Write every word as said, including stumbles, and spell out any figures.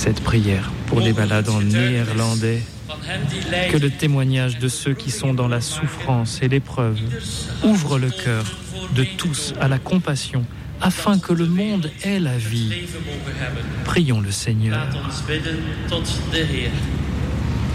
cette prière pour les balades en néerlandais. Que le témoignage de ceux qui sont dans la souffrance et l'épreuve ouvre le cœur de tous à la compassion, afin que le monde ait la vie. Prions le Seigneur. Laat ons bidden tot de Heer.